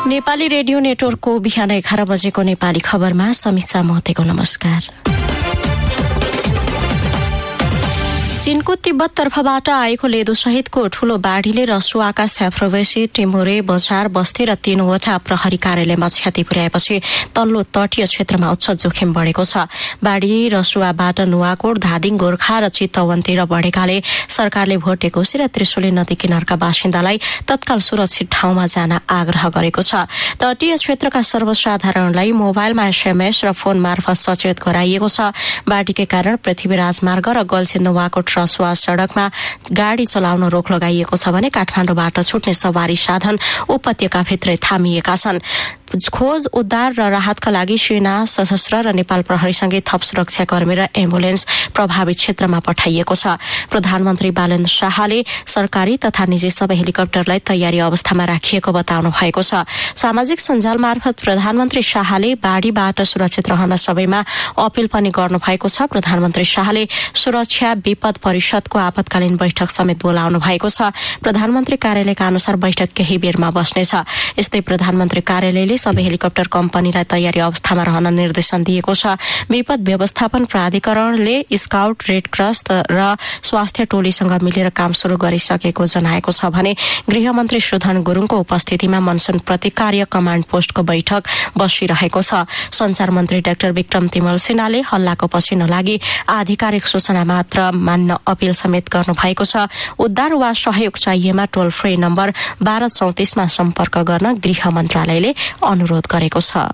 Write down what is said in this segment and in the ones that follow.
Nepali radio नेटवर्कको बिहान 11 बजेको नेपाली खबरमा समीक्षा महतेको नमस्कार। चीनको तिब्बत तर्फबाट आएको लेदो सहितको ठूलो बाढ़ीले रसुवाका स्याफ्रोवेसी, टिम्बुरे, बजार, बस्ती र 3वटा प्रहरी कार्यालयमा क्षति पुर्याएपछि तल्लो तटीय क्षेत्रमा उच्च जोखिम बढ़ेको छ। बाढ़ी रसुवाबाट नुवाकोट, धादिङ, गोर्खा र चितवनतिर बढ़ेकाले सरकारले भोटेकोशी र त्रिशुली नदी किनारका बासिन्दालाई तत्काल सुरक्षित ठाउँमा जान आग्रह गरेको छ। तटीय क्षेत्रका सर्वसाधारणलाई मोबाइलमा SMS र फोन मार्फत सचेत गराइएको छ। बाढ़ीकै कारण पृथ्वी राजमार्ग र गल्छी नुवाकोट रसुवा सड़कमा गाड़ी चलाउन रोक लगाइएको छ भने काठमाडौँबाट छुट्ने सवारी साधन उपत्यकाभित्रै थामिएका छन्। खोज, उद्धार र राहतका लागि सेना, सशस्त्र र नेपाल प्रहरीसँगै थप सुरक्षाकर्मी र एम्बुलेन्स प्रभावित क्षेत्रमा पठाइएको छ। प्रधानमन्त्री बालेन्द्र शाहले सरकारी तथा निजी सबै हेलिकप्टरलाई तयारी अवस्थामा राखिएको बताउनु भएको छ। सामाजिक सञ्जाल मार्फत प्रधानमन्त्री शाहले बाढ़ीबाट सुरक्षित रहन सबैमा अपील पनि गर्नु भएको छ। प्रधानमन्त्री शाहले सुरक्षा विपद परिषदको आपतकालीन बैठक समेत बोलाउनु भएको छ। प्रधानमन्त्री कार्यालयका अनुसार बैठक केही बेरमा बस्नेछ। यस्तै प्रधानमन्त्री कार्यालयले सबै हेलिकप्टर कम्पनीलाई तयारी अवस्थामा रहन निर्देशन दिएको छ। विपद व्यवस्थापन प्राधिकरणले स्काउट, रेड क्रस र स्वास्थ्य टोलीसँग मिलेर काम शुरू गरिसकेको जनाएको छ भने गृहमन्त्री सुधन गुरुङको उपस्थितिमा मनसुन प्रतिकार्य कमाण्ड पोस्टको बैठक बसिरहेको छ। संचार मन्त्री डाक्टर विक्रम तिमल सिन्हाले हल्लाको पछि नलागी आधिकारिक सूचना मात्र मान्न अपील समेत गर्नु भएको छ। उद्धार वा सहयोग चाहिएमा टोल फ्री नम्बर 1234 मा सम्पर्क गर्न गृह मन्त्रालयले अनुरोध गरेको छ।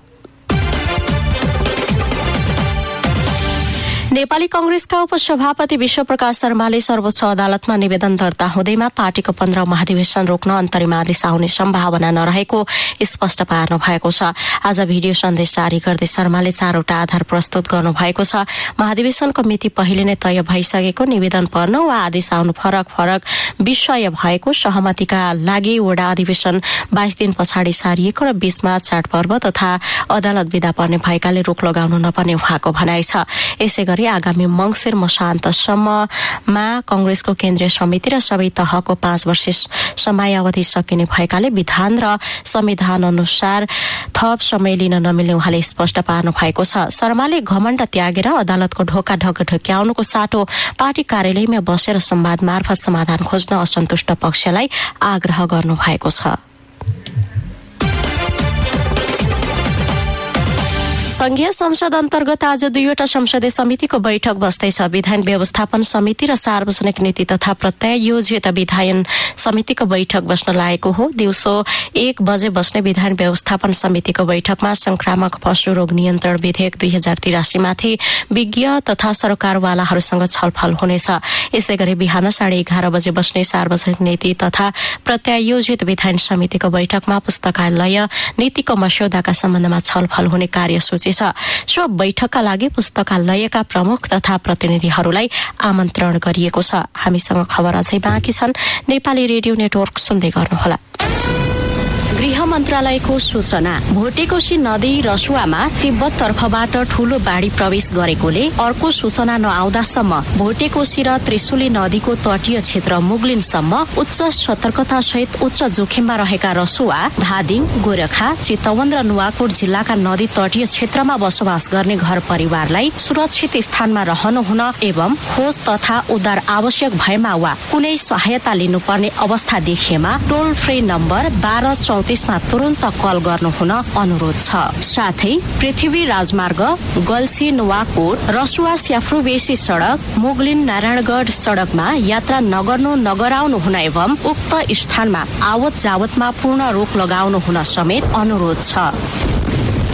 नेपाली कांग्रेसका उपसभापति विश्वप्रकाश शर्माले सर्वोच्च अदालतमा निवेदन दर्ता हुँदैमा पार्टीको 15 महाधिवेशन रोक्न अन्तरिम आदेश आउने सम्भावना नरहेको स्पष्ट पार्नु भएको छ। आज भिडियो सन्देश जारी गर्दै शर्माले 4वटा आधार प्रस्तुत गर्नु भएको छ। महाधिवेशनको मिति पहिले नै तय भइसकेको, निवेदन पर्न वा आदेश आउनु फरक विषय भएको, सहमतिका लागि वडा अधिवेशन 22 दिन पछाडि सारिएको र 20मा चाडपर्व तथा अदालत विदा पर्ने भएकाले रोक लगाउनु नपर्ने उहाँको भनाइ छ। यसैगरी आगामी मंसिर मसान्तसम्ममा कांग्रेसको केन्द्रीय समिति र सबै तहको 5 वर्ष समयावधि सकिने भएकाले विधान र संविधान अनुसार थप समय लिन नमिल्ने उहाँले स्पष्ट पार्नु भएको छ। शर्माले घमण्ड त्यागेर अदालतको ढोका ढक्याउनुको साटो पार्टी कार्यालयमा बसेर संवाद मार्फत समाधान खोज्न असन्तुष्ट पक्षलाई आग्रह गर्नु भएको छ। संघीय संसद अन्तर्गत आज 2वटा संसदीय समितिको बैठक बस्दैछ। विधान व्यवस्थापन समिति र सार्वजनिक नीति तथा प्रत्यायोजित विधायन समितिको बैठक बस्न लागेको हो। दिउँसो 1 बजे बस्ने विधान व्यवस्थापन समितिको बैठकमा संक्रामक पशु रोग नियन्त्रण विधेयक 2083 माथि विज्ञ तथा सरकारवालाहरूसँग छलफल हुनेछ। यसैगरी बिहान 11:30 बजे बस्ने सार्वजनिक नीति तथा प्रत्यायोजित विधान समितिको बैठकमा पुस्तकालय नीतिको मस्यौदाका सम्बन्धमा छलफल हुने कार्यसूची छ। सो बैठकका लागि पुस्तकालयका प्रमुख तथा प्रतिनिधिहरूलाई आमन्त्रण गरिएको छ। हामीसँग खबर अझै बाँकी छन्। नेपाली रेडियो नेटवर्क सुन्दै गर्नुहोला। गृह मन्त्रालयको सूचना। भोटेकोशी नदी रसुवामा तिब्बत तर्फबाट ठूलो बाढ़ी प्रवेश गरेकोले अर्को सूचना नआउँदासम्म भोटेकोशी र त्रिशुली नदीको तटीय क्षेत्र मुगलिनसम्म उच्च सतर्कता सहित उच्च जोखिममा रहेका रसुवा, धादिङ, गोरखा, चितवन र नुवाकोट जिल्लाका नदी तटीय क्षेत्रमा बसोबास गर्ने घर परिवारलाई सुरक्षित स्थानमा रहनु हुन एवं खोज तथा उद्धार आवश्यक भएमा वा कुनै सहायता लिनुपर्ने अवस्था देखिएमा टोल फ्री नम्बर 1234 मा तुरन्त कल गर्नुहुन अनुरोध छ। साथै पृथ्वी राजमार्ग, गल्छी नुवाकोट, रसुवा स्याफ्रुवेसी सड़क, मुगलिन नारायणगढ़ सड़कमा यात्रा नगराउनु हुन एवं उक्त स्थानमा आवत जावतमा पूर्ण रोक लगाउनु हुन समेत अनुरोध छ।